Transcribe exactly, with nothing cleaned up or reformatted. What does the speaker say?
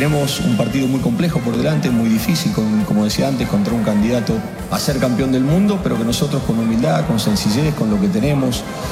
tenemos un partido muy complejo por delante, muy difícil, con, como decía antes, contra un candidato a ser campeón del mundo, pero que nosotros con humildad, con sencillez, con lo que tenemos,